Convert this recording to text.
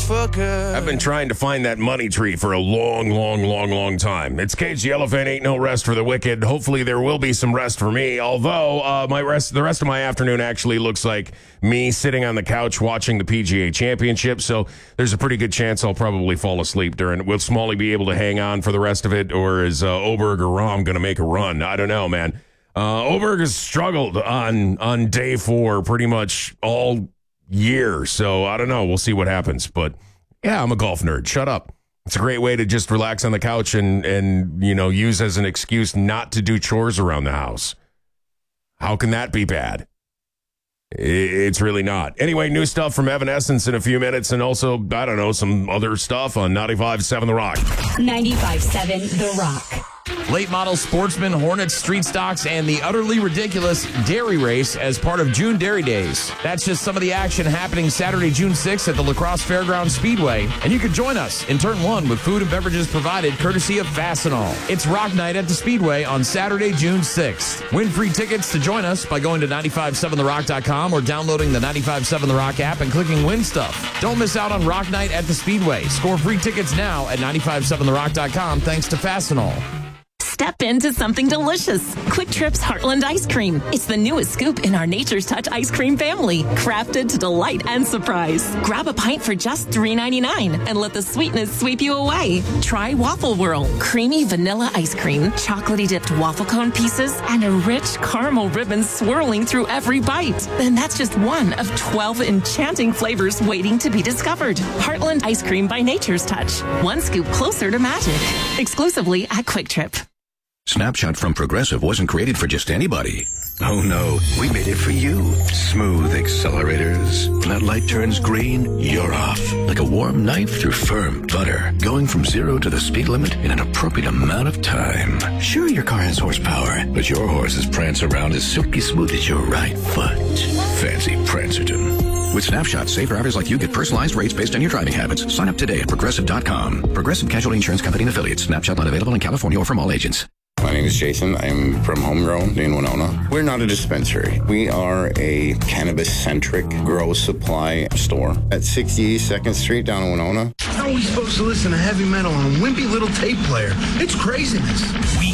for good. I've been trying to find that money tree for a long time. It's Cage the Elephant. Ain't no rest for the wicked. Hopefully there will be some rest for me. Although the rest of my afternoon actually looks like me sitting on the couch watching the PGA Championship. So there's a pretty good chance I'll probably fall asleep during it. Will Smalley be able to hang on for the rest of it, or is Oberg or Rahm going to make a run? I don't know, man. Oberg has struggled on day 4 pretty much all year. So I don't know. We'll see what happens. But yeah, I'm a golf nerd. Shut up. It's a great way to just relax on the couch and use as an excuse not to do chores around the house. How can that be bad? It's really not. Anyway, new stuff from Evanescence in a few minutes, and also, I don't know, some other stuff on 95.7 The Rock. 95.7 The Rock. Late model Sportsman, Hornets, Street Stocks, and the utterly ridiculous Dairy Race as part of June Dairy Days. That's just some of the action happening Saturday, June 6th at the La Crosse Fairgrounds Speedway. And you can join us in Turn 1 with food and beverages provided courtesy of Fastenal. It's Rock Night at the Speedway on Saturday, June 6th. Win free tickets to join us by going to 957therock.com or downloading the 95.7 The Rock app and clicking Win Stuff. Don't miss out on Rock Night at the Speedway. Score free tickets now at 957therock.com thanks to Fastenal. Step into something delicious. Quick Trip's Heartland Ice Cream. It's the newest scoop in our Nature's Touch ice cream family, crafted to delight and surprise. Grab a pint for just $3.99 and let the sweetness sweep you away. Try Waffle Whirl, creamy vanilla ice cream, chocolatey dipped waffle cone pieces, and a rich caramel ribbon swirling through every bite. And that's just one of 12 enchanting flavors waiting to be discovered. Heartland Ice Cream by Nature's Touch. One scoop closer to magic. Exclusively at Quick Trip. Snapshot from Progressive wasn't created for just anybody. Oh no, we made it for you. Smooth accelerators. When that light turns green, you're off. Like a warm knife through firm butter. Going from 0 to the speed limit in an appropriate amount of time. Sure, your car has horsepower, but your horses prance around as silky smooth as your right foot. Fancy Prancerton. With Snapshot, safe drivers like you get personalized rates based on your driving habits. Sign up today at Progressive.com. Progressive Casualty Insurance Company and Affiliates. Snapshot not available in California or from all agents. My name is Jason. I'm from Homegrown in Winona. We're not a dispensary. We are a cannabis-centric grow supply store at 62nd Street down in Winona. How are we supposed to listen to heavy metal on a wimpy little tape player? It's craziness.